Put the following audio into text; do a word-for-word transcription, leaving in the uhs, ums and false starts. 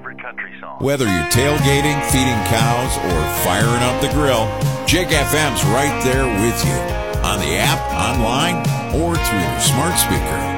favorite country songs. Whether you're tailgating, feeding cows, or firing up the grill, Jig F M's right there with you. On the app, online, or through your smart speaker.